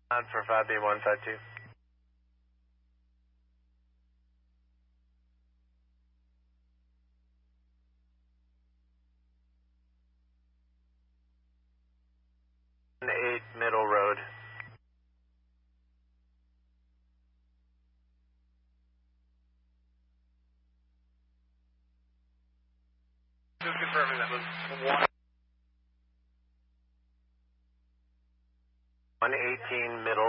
On for 5B152. And 8 Middle Road. Just confirming that was 118 Middle